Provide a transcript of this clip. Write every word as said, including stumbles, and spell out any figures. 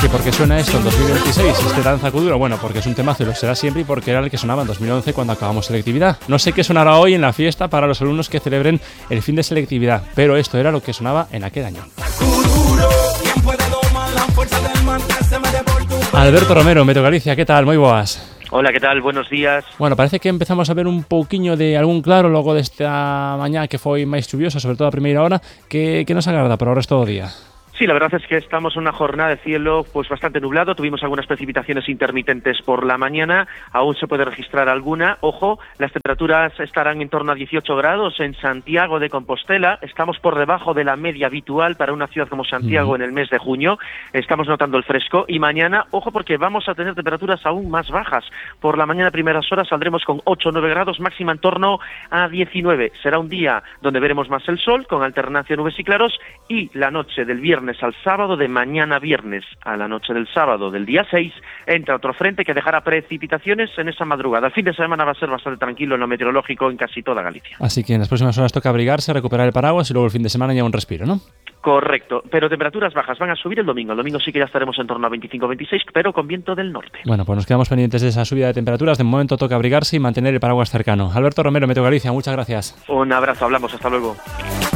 ¿Que por qué suena esto en dos mil veintiséis, este danza kuduro? Bueno, porque es un temazo y lo será siempre y porque era el que sonaba en dos mil once cuando acabamos selectividad. No sé qué sonará hoy en la fiesta para los alumnos que celebren el fin de selectividad, pero esto era lo que sonaba en aquel año. Alberto Romero, Meteo Galicia, ¿qué tal? Muy boas. Hola, ¿qué tal? Buenos días. Bueno, parece que empezamos a ver un pouquiño de algún claro logo desta mañá que foi máis chuviosa, sobre todo a primeira hora, que, que nos agarda para o resto do día. Sí, la verdad es que estamos en una jornada de cielo pues bastante nublado. Tuvimos algunas precipitaciones intermitentes por la mañana, aún se puede registrar alguna. Ojo, las temperaturas estarán en torno a dieciocho grados en Santiago de Compostela. Estamos por debajo de la media habitual para una ciudad como Santiago uh-huh. en el mes de junio. Estamos notando el fresco y mañana, ojo, porque vamos a tener temperaturas aún más bajas. Por la mañana, primeras horas, saldremos con ocho o nueve grados, máxima en torno a diecinueve. Será un día donde veremos más el sol, con alternancia de nubes y claros, y la noche del viernes al sábado, de mañana viernes a la noche del sábado del día seis, entra otro frente que dejará precipitaciones en esa madrugada. El fin de semana va a ser bastante tranquilo en lo meteorológico en casi toda Galicia. Así que en las próximas horas toca abrigarse, recuperar el paraguas y luego el fin de semana ya un respiro, ¿no? Correcto, pero temperaturas bajas van a subir el domingo. El domingo sí que ya estaremos en torno a veinticinco a veintiséis, pero con viento del norte. Bueno, pues nos quedamos pendientes de esa subida de temperaturas. De momento toca abrigarse y mantener el paraguas cercano. Alberto Romero, Meteo Galicia, muchas gracias. Un abrazo, hablamos, hasta luego.